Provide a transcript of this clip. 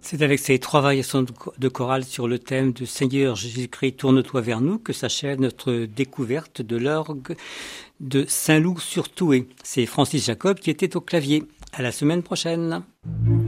C'est avec ces trois variations de chorale sur le thème de Seigneur Jésus-Christ, tourne-toi vers nous que s'achève notre découverte de l'orgue de Saint-Loup-sur-Thouet. C'est Francis Jacob qui était au clavier. À la semaine prochaine.